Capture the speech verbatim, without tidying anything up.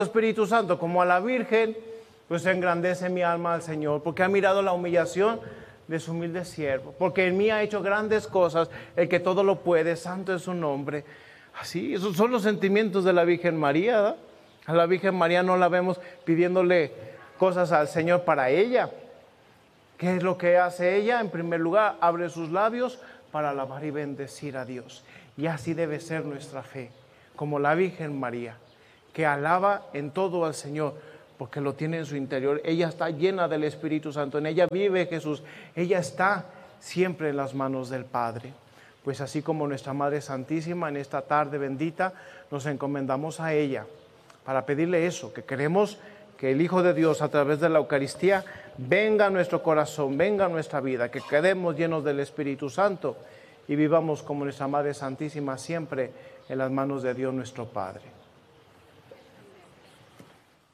Espíritu Santo como a la Virgen, pues engrandece mi alma al Señor, porque ha mirado la humillación de su humilde siervo, porque en mí ha hecho grandes cosas, el que todo lo puede, santo es su nombre. Así, esos son los sentimientos de la Virgen María, ¿verdad? A la Virgen María no la vemos pidiéndole cosas al Señor para ella. ¿Qué es lo que hace ella? En primer lugar, abre sus labios para alabar y bendecir a Dios. Y así debe ser nuestra fe, como la Virgen María, que alaba en todo al Señor, porque lo tiene en su interior. Ella está llena del Espíritu Santo, en ella vive Jesús, ella está siempre en las manos del Padre. Pues así como nuestra Madre Santísima, en esta tarde bendita, nos encomendamos a ella para pedirle eso, que queremos que el Hijo de Dios a través de la Eucaristía venga a nuestro corazón, venga a nuestra vida, que quedemos llenos del Espíritu Santo y vivamos como nuestra Madre Santísima siempre en las manos de Dios nuestro Padre.